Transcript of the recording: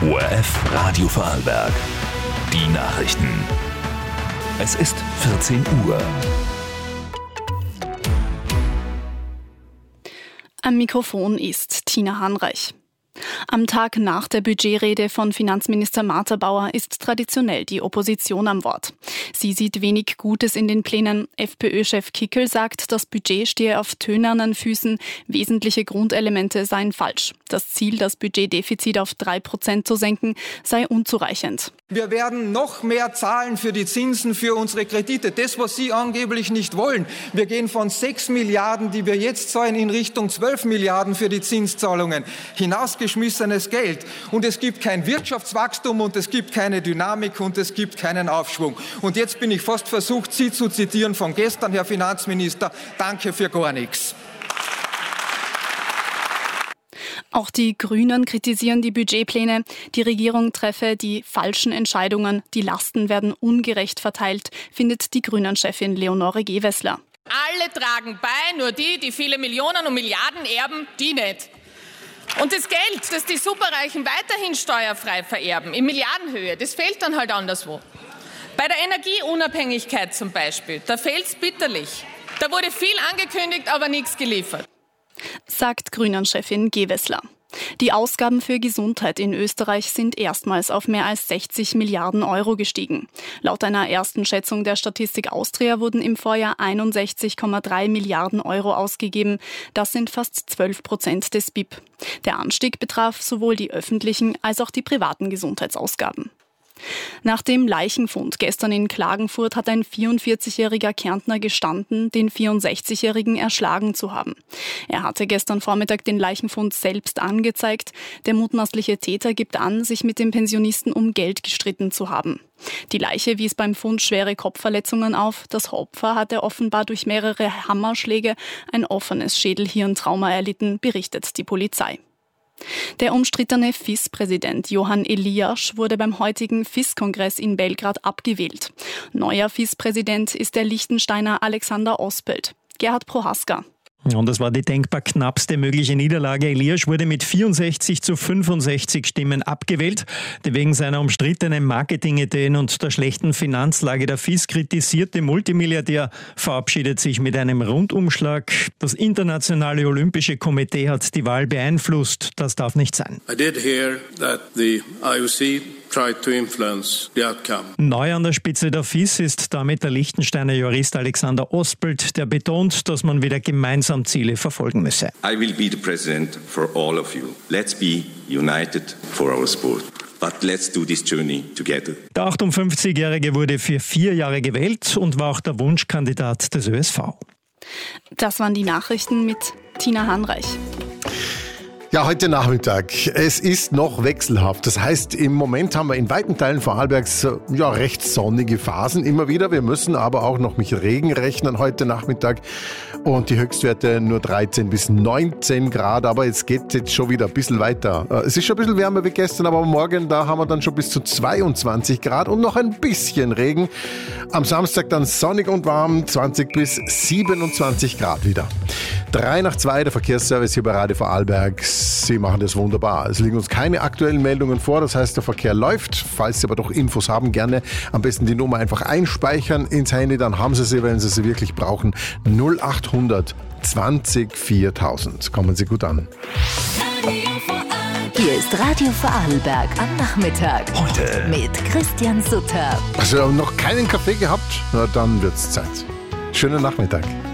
ORF Radio Vorarlberg. Die Nachrichten. Es ist 14 Uhr. Am Mikrofon ist Tina Hanreich. Am Tag nach der Budgetrede von Finanzminister Martha Bauer ist traditionell die Opposition am Wort. Sie sieht wenig Gutes in den Plänen. FPÖ-Chef Kickl sagt, das Budget stehe auf tönernen Füßen, wesentliche Grundelemente seien falsch. Das Ziel, das Budgetdefizit auf 3% zu senken, sei unzureichend. Wir werden noch mehr zahlen für die Zinsen für unsere Kredite. Das, was Sie angeblich nicht wollen. Wir gehen von 6 Milliarden, die wir jetzt zahlen, in Richtung 12 Milliarden für die Zinszahlungen. Hinausgeschmissenes Geld. Und es gibt kein Wirtschaftswachstum und es gibt keine Dynamik und es gibt keinen Aufschwung. Und jetzt bin ich fast versucht, Sie zu zitieren von gestern, Herr Finanzminister. Danke für gar nichts. Auch die Grünen kritisieren die Budgetpläne. Die Regierung treffe die falschen Entscheidungen. Die Lasten werden ungerecht verteilt, findet die Grünen-Chefin Leonore Gewessler. Alle tragen bei, nur die viele Millionen und Milliarden erben, die nicht. Und das Geld, das die Superreichen weiterhin steuerfrei vererben, in Milliardenhöhe, das fehlt dann halt anderswo. Bei der Energieunabhängigkeit zum Beispiel, da fehlt es bitterlich. Da wurde viel angekündigt, aber nichts geliefert. Sagt Grünen-Chefin Gewessler. Die Ausgaben für Gesundheit in Österreich sind erstmals auf mehr als 60 Milliarden Euro gestiegen. Laut einer ersten Schätzung der Statistik Austria wurden im Vorjahr 61,3 Milliarden Euro ausgegeben. Das sind fast 12% des BIP. Der Anstieg betraf sowohl die öffentlichen als auch die privaten Gesundheitsausgaben. Nach dem Leichenfund gestern in Klagenfurt hat ein 44-jähriger Kärntner gestanden, den 64-jährigen erschlagen zu haben. Er hatte gestern Vormittag den Leichenfund selbst angezeigt. Der mutmaßliche Täter gibt an, sich mit dem Pensionisten um Geld gestritten zu haben. Die Leiche wies beim Fund schwere Kopfverletzungen auf. Das Opfer hatte offenbar durch mehrere Hammerschläge ein offenes Schädelhirntrauma erlitten, berichtet die Polizei. Der umstrittene FIS-Präsident Johann Eliasch wurde beim heutigen FIS-Kongress in Belgrad abgewählt. Neuer FIS-Präsident ist der Liechtensteiner Alexander Ospelt. Gerhard Prohaska. Und das war die denkbar knappste mögliche Niederlage. Eliasch wurde mit 64 zu 65 Stimmen abgewählt. Der wegen seiner umstrittenen Marketingideen und der schlechten Finanzlage der FIS kritisierte Multimilliardär verabschiedet sich mit einem Rundumschlag. Das Internationale Olympische Komitee hat die Wahl beeinflusst. Das darf nicht sein. I did hear that the IOC tried to influence the outcome. Neu an der Spitze der FIS ist damit der Liechtensteiner Jurist Alexander Ospelt, der betont, dass man wieder gemeinsam Ziele verfolgen müsse. I will be the president for all of you. Let's be united for our sport. But let's do this journey together. Der 58-Jährige wurde für 4 Jahre gewählt und war auch der Wunschkandidat des ÖSV. Das waren die Nachrichten mit Tina Hanreich. Ja, heute Nachmittag. Es ist noch wechselhaft. Das heißt, im Moment haben wir in weiten Teilen Vorarlbergs recht sonnige Phasen immer wieder. Wir müssen aber auch noch mit Regen rechnen heute Nachmittag. Und die Höchstwerte nur 13 bis 19 Grad. Aber jetzt geht es schon wieder ein bisschen weiter. Es ist schon ein bisschen wärmer wie gestern, aber morgen, da haben wir dann schon bis zu 22 Grad und noch ein bisschen Regen. Am Samstag dann sonnig und warm, 20 bis 27 Grad wieder. 3:02, der Verkehrsservice hier bei Radio Vorarlberg. Sie machen das wunderbar. Es liegen uns keine aktuellen Meldungen vor, das heißt, der Verkehr läuft. Falls Sie aber doch Infos haben, gerne am besten die Nummer einfach einspeichern ins Handy, dann haben Sie sie, wenn Sie sie wirklich brauchen. 0800 20 4000. Kommen Sie gut an. Hier ist Radio Vorarlberg am Nachmittag. Heute Mit Christian Sutter. Also noch keinen Kaffee gehabt? Na, dann wird's Zeit. Schönen Nachmittag.